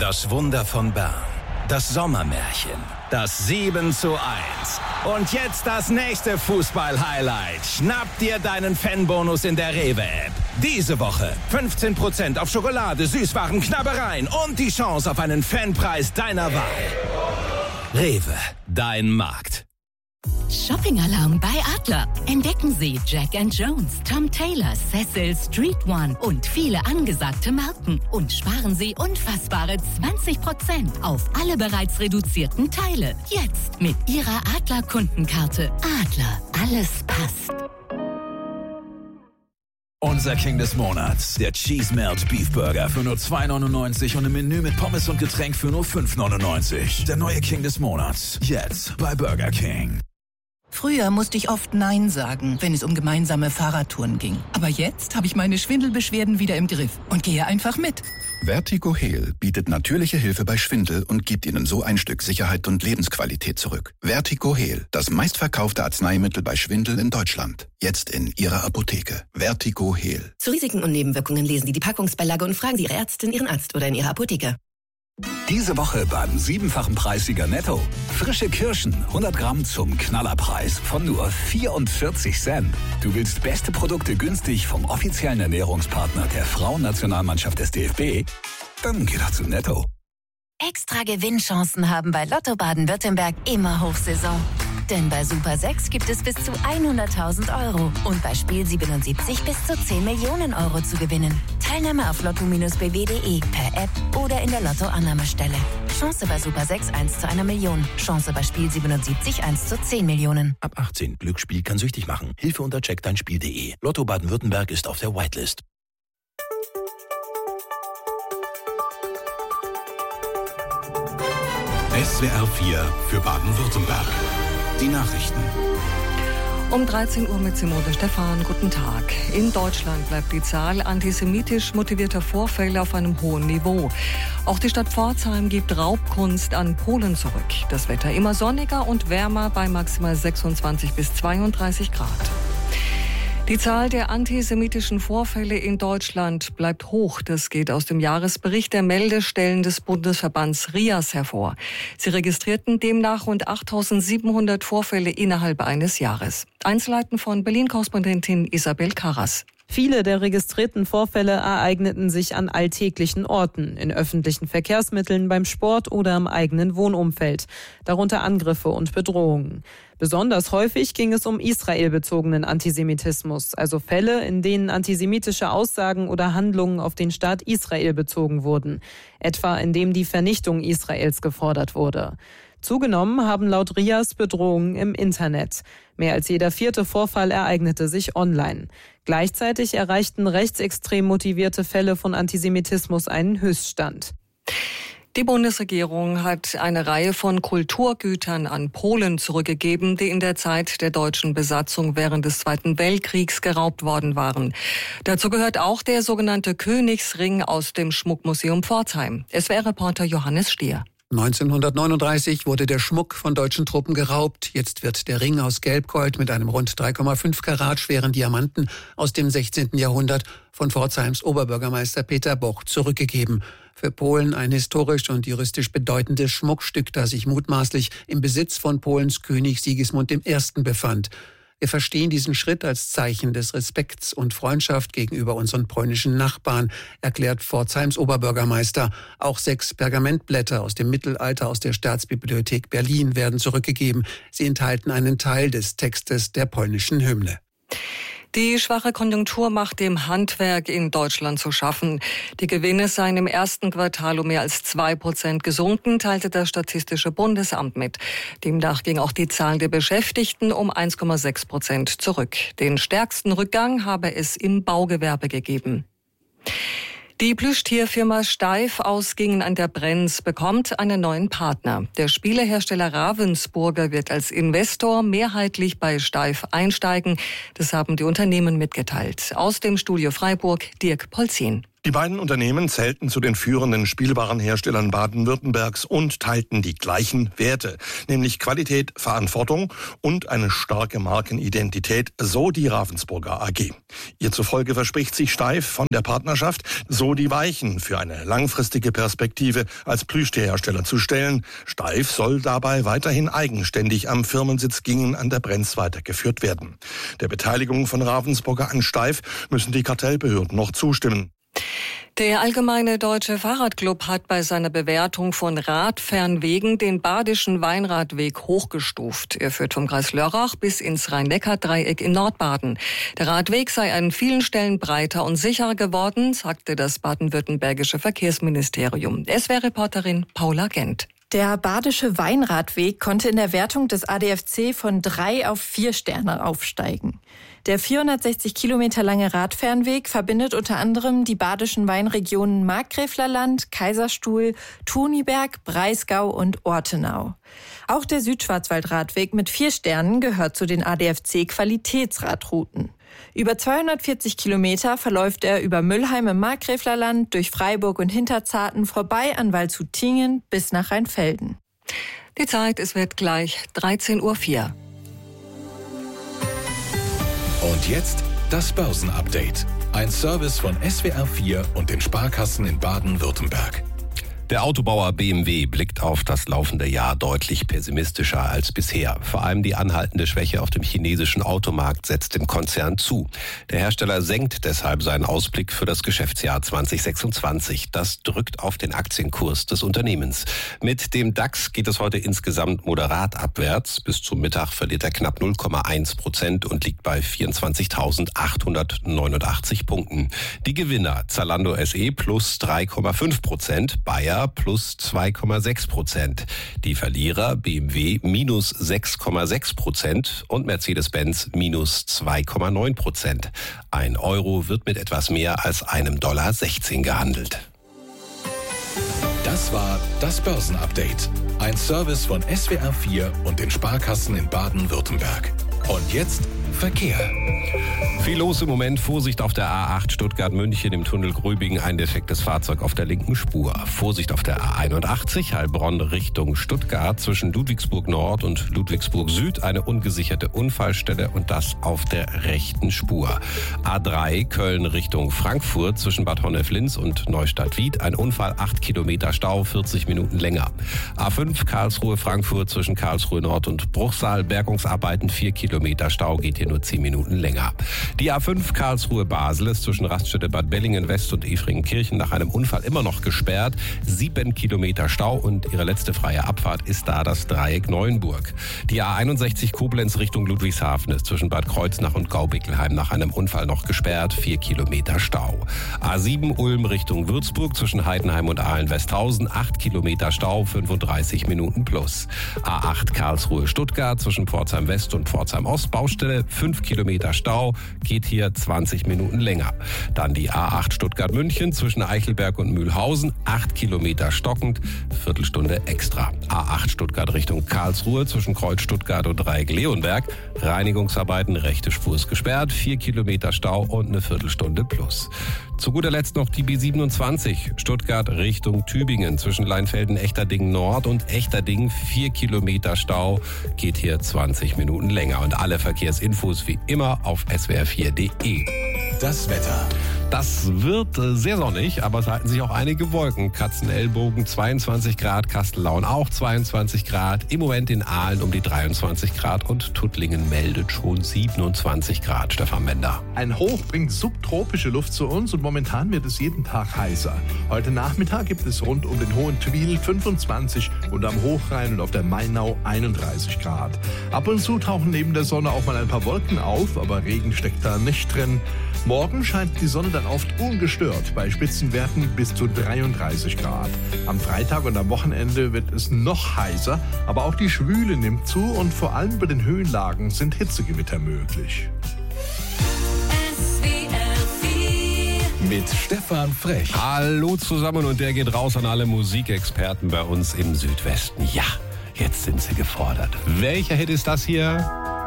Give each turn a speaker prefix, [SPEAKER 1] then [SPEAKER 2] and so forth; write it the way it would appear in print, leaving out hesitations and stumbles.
[SPEAKER 1] Das Wunder von Bern. Das Sommermärchen. Das 7:1. Und jetzt das nächste Fußball-Highlight. Schnapp dir deinen Fanbonus in der Rewe-App. Diese Woche 15% auf Schokolade, Süßwaren, Knabbereien und die Chance auf einen Fanpreis deiner Wahl. Rewe, dein Markt.
[SPEAKER 2] Shopping-Alarm bei Adler. Entdecken Sie Jack & Jones, Tom Taylor, Cecil, Street One und viele angesagte Marken. Und sparen Sie unfassbare 20% auf alle bereits reduzierten Teile. Jetzt mit Ihrer Adler-Kundenkarte. Adler, alles passt.
[SPEAKER 3] Unser King des Monats, der Cheese Melt Beef Burger für nur 2,99 und im Menü mit Pommes und Getränk für nur 5,99. Der neue King des Monats, jetzt bei Burger King.
[SPEAKER 4] Früher musste ich oft Nein sagen, wenn es um gemeinsame Fahrradtouren ging. Aber jetzt habe ich meine Schwindelbeschwerden wieder im Griff und gehe einfach mit.
[SPEAKER 5] VertigoHeal bietet natürliche Hilfe bei Schwindel und gibt Ihnen so ein Stück Sicherheit und Lebensqualität zurück. VertigoHeal, das meistverkaufte Arzneimittel bei Schwindel in Deutschland. Jetzt in Ihrer Apotheke. VertigoHeal.
[SPEAKER 6] Zu Risiken und Nebenwirkungen lesen Sie die Packungsbeilage und fragen Sie Ihre Ärztin, Ihren Arzt oder in Ihrer Apotheke.
[SPEAKER 3] Diese Woche beim 7-fachen Preissieger Netto. Frische Kirschen, 100 Gramm zum Knallerpreis von nur 44 Cent. Du willst beste Produkte günstig vom offiziellen Ernährungspartner der Frauennationalmannschaft des DFB? Dann geh doch zu Netto.
[SPEAKER 7] Extra Gewinnchancen haben bei Lotto Baden-Württemberg immer Hochsaison. Denn bei Super 6 gibt es bis zu 100.000 Euro und bei Spiel 77 bis zu 10 Millionen Euro zu gewinnen. Teilnahme auf lotto-bw.de, per App oder in der Lotto-Annahmestelle. Chance bei Super 6 1 zu 1 Million. Chance bei Spiel 77 1 zu 10 Millionen.
[SPEAKER 1] Ab 18. Glücksspiel kann süchtig machen. Hilfe unter checkdeinspiel.de. Lotto Baden-Württemberg ist auf der Whitelist.
[SPEAKER 8] SWR 4 für Baden-Württemberg. Die Nachrichten.
[SPEAKER 9] Um 13 Uhr mit Simone Stephan. Guten Tag. In Deutschland bleibt die Zahl antisemitisch motivierter Vorfälle auf einem hohen Niveau. Auch die Stadt Pforzheim gibt Raubkunst an Polen zurück. Das Wetter immer sonniger und wärmer bei maximal 26 bis 32 Grad. Die Zahl der antisemitischen Vorfälle in Deutschland bleibt hoch. Das geht aus dem Jahresbericht der Meldestellen des Bundesverbands RIAS hervor. Sie registrierten demnach rund 8.700 Vorfälle innerhalb eines Jahres. Einzelheiten von Berlin-Korrespondentin Isabel Karras.
[SPEAKER 10] Viele der registrierten Vorfälle ereigneten sich an alltäglichen Orten, in öffentlichen Verkehrsmitteln, beim Sport oder im eigenen Wohnumfeld, darunter Angriffe und Bedrohungen. Besonders häufig ging es um israelbezogenen Antisemitismus, also Fälle, in denen antisemitische Aussagen oder Handlungen auf den Staat Israel bezogen wurden, etwa indem die Vernichtung Israels gefordert wurde. Zugenommen haben laut RIAS Bedrohungen im Internet. Mehr als jeder 4. Vorfall ereignete sich online. Gleichzeitig erreichten rechtsextrem motivierte Fälle von Antisemitismus einen Höchststand.
[SPEAKER 9] Die Bundesregierung hat eine Reihe von Kulturgütern an Polen zurückgegeben, die in der Zeit der deutschen Besatzung während des Zweiten Weltkriegs geraubt worden waren. Dazu gehört auch der sogenannte Königsring aus dem Schmuckmuseum Pforzheim. SWR-Reporter Johannes Stier.
[SPEAKER 11] 1939 wurde der Schmuck von deutschen Truppen geraubt. Jetzt wird der Ring aus Gelbgold mit einem rund 3,5 Karat schweren Diamanten aus dem 16. Jahrhundert von Pforzheims Oberbürgermeister Peter Boch zurückgegeben. Für Polen ein historisch und juristisch bedeutendes Schmuckstück, das sich mutmaßlich im Besitz von Polens König Sigismund I. befand. Wir verstehen diesen Schritt als Zeichen des Respekts und Freundschaft gegenüber unseren polnischen Nachbarn, erklärt Pforzheims Oberbürgermeister. Auch 6 Pergamentblätter aus dem Mittelalter aus der Staatsbibliothek Berlin werden zurückgegeben. Sie enthalten einen Teil des Textes der polnischen Hymne.
[SPEAKER 9] Die schwache Konjunktur macht dem Handwerk in Deutschland zu schaffen. Die Gewinne seien im ersten Quartal um mehr als 2% gesunken, teilte das Statistische Bundesamt mit. Demnach ging auch die Zahl der Beschäftigten um 1,6% zurück. Den stärksten Rückgang habe es im Baugewerbe gegeben. Die Plüschtierfirma Steiff aus Gingen an der Brenz bekommt einen neuen Partner. Der Spielehersteller Ravensburger wird als Investor mehrheitlich bei Steiff einsteigen. Das haben die Unternehmen mitgeteilt. Aus dem Studio Freiburg Dirk Polzin.
[SPEAKER 12] Die beiden Unternehmen zählten zu den führenden Spielwarenherstellern Baden-Württembergs und teilten die gleichen Werte, nämlich Qualität, Verantwortung und eine starke Markenidentität, so die Ravensburger AG. Ihr zufolge verspricht sich Steif von der Partnerschaft, so die Weichen für eine langfristige Perspektive als Plüschtierhersteller zu stellen. Steif soll dabei weiterhin eigenständig am Firmensitz Gingen an der Brenz weitergeführt werden. Der Beteiligung von Ravensburger an Steif müssen die Kartellbehörden noch zustimmen.
[SPEAKER 9] Der Allgemeine Deutsche Fahrradclub hat bei seiner Bewertung von Radfernwegen den Badischen Weinradweg hochgestuft. Er führt vom Kreis Lörrach bis ins Rhein-Neckar-Dreieck in Nordbaden. Der Radweg sei an vielen Stellen breiter und sicherer geworden, sagte das baden-württembergische Verkehrsministerium. SWR-Reporterin Paula Gent.
[SPEAKER 13] Der Badische Weinradweg konnte in der Wertung des ADFC von 3 auf 4 Sterne aufsteigen. Der 460 Kilometer lange Radfernweg verbindet unter anderem die badischen Weinregionen Markgräflerland, Kaiserstuhl, Tuniberg, Breisgau und Ortenau. Auch der Südschwarzwaldradweg mit 4 Sternen gehört zu den ADFC-Qualitätsradrouten. Über 240 Kilometer verläuft er über Müllheim im Markgräflerland, durch Freiburg und Hinterzarten, vorbei an Waldshut-Tiengen bis nach Rheinfelden.
[SPEAKER 9] Die Zeit, es wird gleich 13:04 Uhr.
[SPEAKER 8] Und jetzt das Börsenupdate. Ein Service von SWR4 und den Sparkassen in Baden-Württemberg.
[SPEAKER 14] Der Autobauer BMW blickt auf das laufende Jahr deutlich pessimistischer als bisher. Vor allem die anhaltende Schwäche auf dem chinesischen Automarkt setzt dem Konzern zu. Der Hersteller senkt deshalb seinen Ausblick für das Geschäftsjahr 2026. Das drückt auf den Aktienkurs des Unternehmens. Mit dem DAX geht es heute insgesamt moderat abwärts. Bis zum Mittag verliert er knapp 0,1% und liegt bei 24.889 Punkten. Die Gewinner: Zalando SE plus 3,5%, Bayer plus 2,6%. Die Verlierer BMW minus 6,6% und Mercedes-Benz minus 2,9%. Ein Euro wird mit etwas mehr als $1,16 gehandelt.
[SPEAKER 8] Das war das Börsenupdate. Ein Service von SWR4 und den Sparkassen in Baden-Württemberg. Und jetzt Verkehr.
[SPEAKER 14] Viel los im Moment. Vorsicht auf der A8 Stuttgart-München im Tunnel Gröbingen. Ein defektes Fahrzeug auf der linken Spur. Vorsicht auf der A81 Heilbronn Richtung Stuttgart. Zwischen Ludwigsburg Nord und Ludwigsburg Süd eine ungesicherte Unfallstelle und das auf der rechten Spur. A3 Köln Richtung Frankfurt. Zwischen Bad Honnef-Linz und Neustadt-Wied ein Unfall, 8 Kilometer Stau, 40 Minuten länger. A5 Karlsruhe-Frankfurt zwischen Karlsruhe Nord und Bruchsal. Bergungsarbeiten, 4 Kilometer Stau, geht hier nur 10 Minuten länger. Die A5 Karlsruhe-Basel ist zwischen Raststätte Bad Bellingen-West und Efringkirchen nach einem Unfall immer noch gesperrt. 7 Kilometer Stau und ihre letzte freie Abfahrt ist da das Dreieck Neuenburg. Die A61 Koblenz Richtung Ludwigshafen ist zwischen Bad Kreuznach und Gaubickelheim nach einem Unfall noch gesperrt. 4 Kilometer Stau. A7 Ulm Richtung Würzburg zwischen Heidenheim und Ahlen-Westhausen. 8 Kilometer Stau, 35 Minuten plus. A8 Karlsruhe-Stuttgart zwischen Pforzheim West und Pforzheim Ost. Baustelle, 5 Kilometer Stau, geht hier 20 Minuten länger. Dann die A8 Stuttgart-München zwischen Eichelberg und Mühlhausen, 8 Kilometer stockend, Viertelstunde extra. A8 Stuttgart Richtung Karlsruhe zwischen Kreuz Stuttgart und Dreieck Leonberg, Reinigungsarbeiten, rechte Spur ist gesperrt, 4 Kilometer Stau und eine Viertelstunde plus. Zu guter Letzt noch die B27 Stuttgart Richtung Tübingen zwischen Leinfelden-Echterdingen Nord und Echterdingen, 4 Kilometer Stau, geht hier 20 Minuten länger. Und alle Verkehrsinfos wie immer auf swr4.de.
[SPEAKER 8] Das Wetter.
[SPEAKER 14] Das wird sehr sonnig, aber es halten sich auch einige Wolken. Katzenellbogen 22 Grad, Kastellaun auch 22 Grad. Im Moment in Aalen um die 23 Grad und Tuttlingen meldet schon 27 Grad. Stefan Bender.
[SPEAKER 15] Ein Hoch bringt subtropische Luft zu uns und momentan wird es jeden Tag heißer. Heute Nachmittag gibt es rund um den Hohen Twil 25 und am Hochrhein und auf der Mainau 31 Grad. Ab und zu tauchen neben der Sonne auch mal ein paar Wolken auf, aber Regen steckt da nicht drin. Morgen scheint die Sonne dann oft ungestört, bei Spitzenwerten bis zu 33 Grad. Am Freitag und am Wochenende wird es noch heißer, aber auch die Schwüle nimmt zu und vor allem über den Höhenlagen sind Hitzegewitter möglich.
[SPEAKER 8] Mit Stefan Frech.
[SPEAKER 14] Hallo zusammen und der geht raus an alle Musikexperten bei uns im Südwesten. Ja, jetzt sind sie gefordert. Welcher Hit ist das hier?